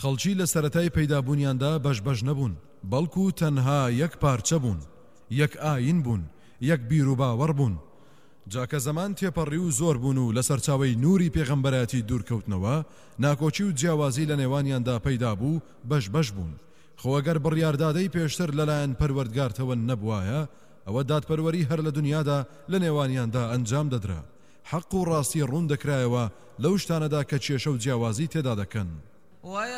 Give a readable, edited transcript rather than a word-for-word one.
خەڵکی لە سەرەتای پەیدابوونیاندا بەش نەبوون، بەڵکو تەنها یەک پارچە بوون، یەک ئاین بوون، یەک بیر و باوەڕ بوون. جاکە زەمان تێپەڕی و زۆر بوون و لە سەرچاوەی نوری پێغەمبەرەتی دوورکەوتنەوە ناکۆچی و جیاوازی لە نێوانیاندا پەیدا بوو، بەش بوون. خۆ ئەگەر بڕیاردادەی پێشتر لەلایەن پەروەردگارتەوە نەبوایە، ئەوە دادپەروەری هەر لە دنیادا لە نێوانیاندا ئەنجام دەدرا. حەق و ڕاستی ڕوون دەکرایەوە لەو شتانەدا کە کێشە و جیاوازی تێدا دەکەن.